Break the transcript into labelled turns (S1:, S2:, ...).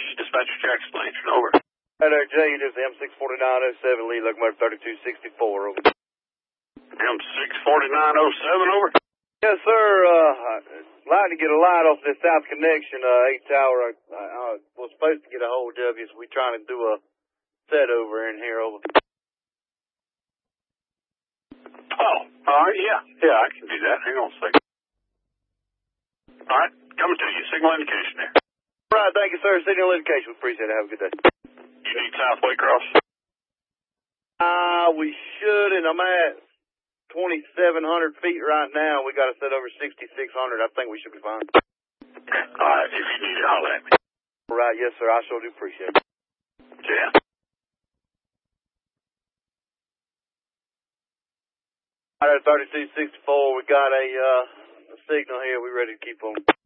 S1: Dispatcher Jackson Blanchard, over.
S2: Hey there, Jay, this is M64907, lead locomotive 3264, over.
S1: M64907, over.
S2: Yes, sir, I'd like to get a light off this south connection, 8 tower. I was supposed to get a hold of you, so we're trying to do a set over in here, over.
S1: Oh, alright, yeah, I can do that. Hang on a second. Alright, coming to you. Signal indication there.
S2: Right, thank you, sir. Signal indication. We appreciate it. Have a good day.
S1: You need Southway Cross?
S2: We should, and I'm at 2,700 feet right now. We got to set over 6,600. I think we should be fine.
S1: Alright, if you need it, holler at me.
S2: All right, yes, sir. I sure do appreciate it.
S1: Yeah.
S2: All right, 3264. We got a signal here. We ready to keep on.